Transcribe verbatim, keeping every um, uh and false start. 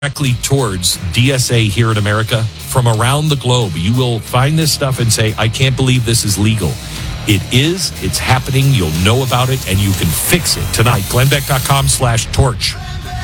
directly towards D S A here in America from around the globe. You will find this stuff and say, I can't believe this is legal. It is. It's happening. You'll know about it, and you can fix it tonight. Glenn Beck dot com slash torch.